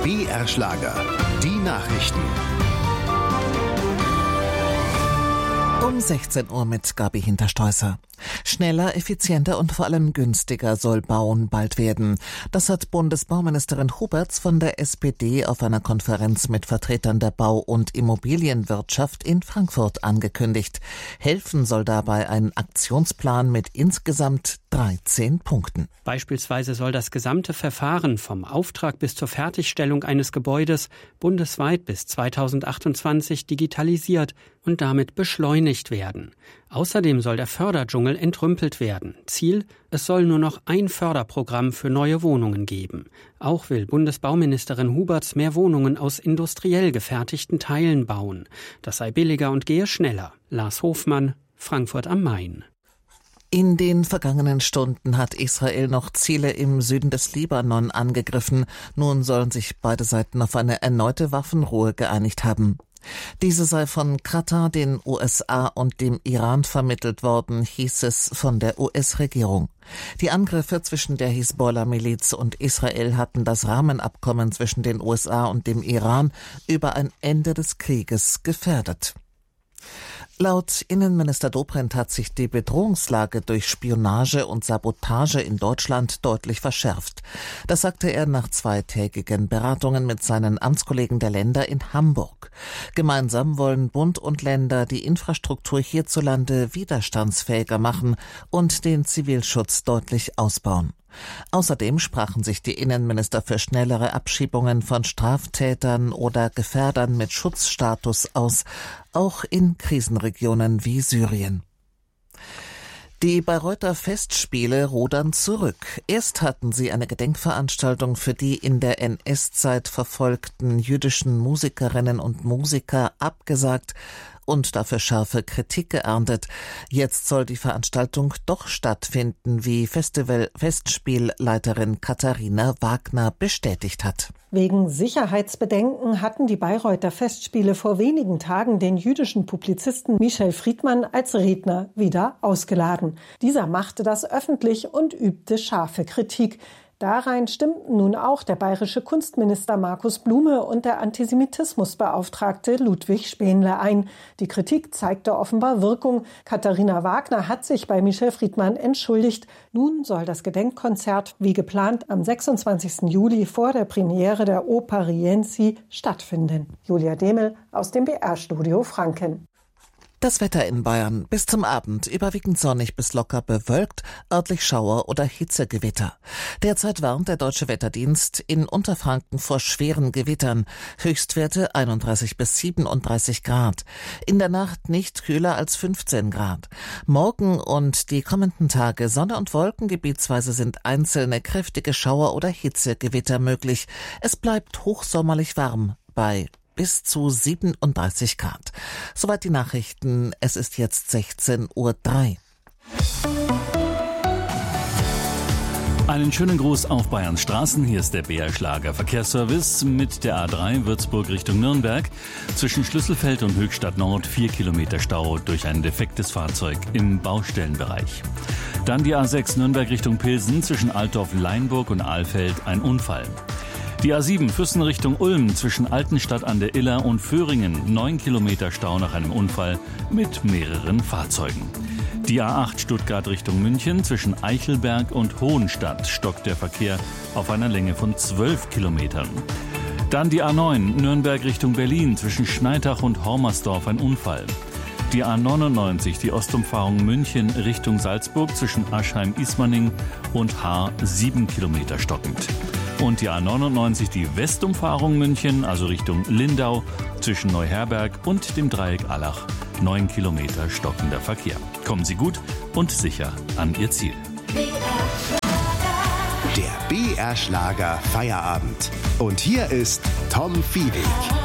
BR Schlager, die Nachrichten. Um 16 Uhr mit Gabi Hinterstoißer. Schneller, effizienter und vor allem günstiger soll Bauen bald werden. Das hat Bundesbauministerin Huberts von der SPD auf einer Konferenz mit Vertretern der Bau- und Immobilienwirtschaft in Frankfurt angekündigt. Helfen soll dabei ein Aktionsplan mit insgesamt 13 Punkten. Beispielsweise soll das gesamte Verfahren vom Auftrag bis zur Fertigstellung eines Gebäudes bundesweit bis 2028 digitalisiert und damit beschleunigt werden. Außerdem soll der Förderdschungel entrümpelt werden. Ziel: es soll nur noch ein Förderprogramm für neue Wohnungen geben. Auch will Bundesbauministerin Huberts mehr Wohnungen aus industriell gefertigten Teilen bauen. Das sei billiger und gehe schneller. Lars Hofmann, Frankfurt am Main. In den vergangenen Stunden hat Israel noch Ziele im Süden des Libanon angegriffen. Nun sollen sich beide Seiten auf eine erneute Waffenruhe geeinigt haben. Diese sei von Katar, den USA und dem Iran vermittelt worden, hieß es von der US-Regierung. Die Angriffe zwischen der Hisbollah-Miliz und Israel hatten das Rahmenabkommen zwischen den USA und dem Iran über ein Ende des Krieges gefährdet. Laut Innenminister Dobrindt hat sich die Bedrohungslage durch Spionage und Sabotage in Deutschland deutlich verschärft. Das sagte er nach zweitägigen Beratungen mit seinen Amtskollegen der Länder in Hamburg. Gemeinsam wollen Bund und Länder die Infrastruktur hierzulande widerstandsfähiger machen und den Zivilschutz deutlich ausbauen. Außerdem sprachen sich die Innenminister für schnellere Abschiebungen von Straftätern oder Gefährdern mit Schutzstatus aus, auch in Krisenregionen wie Syrien. Die Bayreuther Festspiele rudern zurück. Erst hatten sie eine Gedenkveranstaltung für die in der NS-Zeit verfolgten jüdischen Musikerinnen und Musiker abgesagt und dafür scharfe Kritik geerntet. Jetzt soll die Veranstaltung doch stattfinden, wie Festspielleiterin Katharina Wagner bestätigt hat. Wegen Sicherheitsbedenken hatten die Bayreuther Festspiele vor wenigen Tagen den jüdischen Publizisten Michel Friedmann als Redner wieder ausgeladen. Dieser machte das öffentlich und übte scharfe Kritik. Darein stimmten nun auch der bayerische Kunstminister Markus Blume und der Antisemitismusbeauftragte Ludwig Spähnle ein. Die Kritik zeigte offenbar Wirkung. Katharina Wagner hat sich bei Michel Friedmann entschuldigt. Nun soll das Gedenkkonzert wie geplant am 26. Juli vor der Premiere der Oper Rienzi stattfinden. Julia Demel aus dem BR-Studio Franken. Das Wetter in Bayern: bis zum Abend überwiegend sonnig bis locker bewölkt, örtlich Schauer oder Hitzegewitter. Derzeit warnt der Deutsche Wetterdienst in Unterfranken vor schweren Gewittern. Höchstwerte 31 bis 37 Grad. In der Nacht nicht kühler als 15 Grad. Morgen und die kommenden Tage Sonne und Wolken, gebietsweise sind einzelne kräftige Schauer oder Hitzegewitter möglich. Es bleibt hochsommerlich warm bei bis zu 37 Grad. Soweit die Nachrichten. Es ist jetzt 16:03 Uhr. Einen schönen Gruß auf Bayerns Straßen. Hier ist der BR Schlager Verkehrsservice mit der A3 Würzburg Richtung Nürnberg. Zwischen Schlüsselfeld und Höchstadt Nord 4 Kilometer Stau durch ein defektes Fahrzeug im Baustellenbereich. Dann die A6 Nürnberg Richtung Pilsen zwischen Altdorf, Leinburg und Ahlfeld ein Unfall. Die A7 Füssen Richtung Ulm zwischen Altenstadt an der Iller und Föhringen 9 Kilometer Stau nach einem Unfall mit mehreren Fahrzeugen. Die A8 Stuttgart Richtung München zwischen Eichelberg und Hohenstadt stockt der Verkehr auf einer Länge von 12 Kilometern. Dann die A9 Nürnberg Richtung Berlin zwischen Schneitach und Hormersdorf ein Unfall. Die A99 die Ostumfahrung München Richtung Salzburg zwischen Aschheim-Ismaning und Haar 7 Kilometer stockend. Und die A99 die Westumfahrung München, also Richtung Lindau, zwischen Neuherberg und dem Dreieck Allach. 9 Kilometer stockender Verkehr. Kommen Sie gut und sicher an Ihr Ziel. Der BR Schlager Feierabend. Und hier ist Tom Fiebig.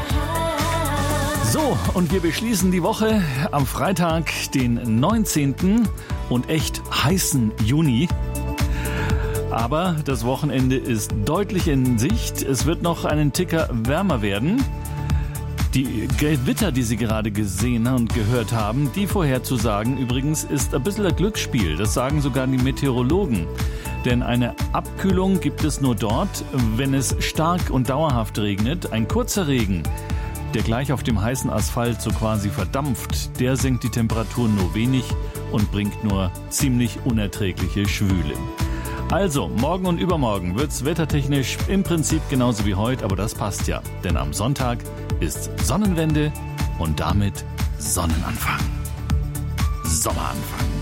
So, und wir beschließen die Woche am Freitag, den 19. und echt heißen Juni. Aber das Wochenende ist deutlich in Sicht. Es wird noch einen Ticker wärmer werden. Die Gewitter, die Sie gerade gesehen und gehört haben, die vorherzusagen übrigens ist ein bisschen ein Glücksspiel. Das sagen sogar die Meteorologen. Denn eine Abkühlung gibt es nur dort, wenn es stark und dauerhaft regnet. Ein kurzer Regen, der gleich auf dem heißen Asphalt so quasi verdampft, der senkt die Temperatur nur wenig und bringt nur ziemlich unerträgliche Schwüle. Also, morgen und übermorgen wird's wettertechnisch im Prinzip genauso wie heute, aber das passt ja. Denn am Sonntag ist Sonnenwende und damit Sonnenanfang. Sommeranfang.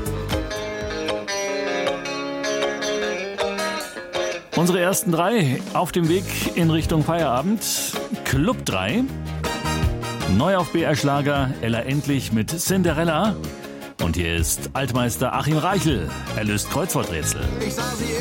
Unsere ersten 3 auf dem Weg in Richtung Feierabend. Club 3. Neu auf BR Schlager, Ella Endlich mit Cinderella. Und hier ist Altmeister Achim Reichel. Er löst Kreuzworträtsel.